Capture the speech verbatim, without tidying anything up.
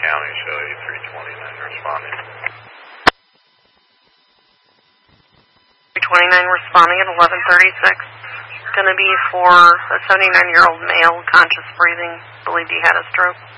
County, show eighty-three twenty-nine responding. three twenty-nine responding at eleven thirty-six. Going to be for a seventy-nine-year-old male, conscious breathing, believed he had a stroke.